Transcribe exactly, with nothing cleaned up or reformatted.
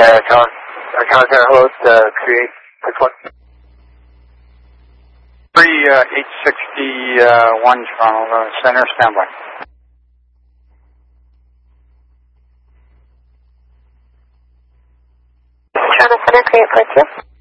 Uh, Tower, uh, Tower Center, hello, it's uh, three eight six one. three eight sixty-one, Toronto Center, standby. Toronto Center, three eight four two.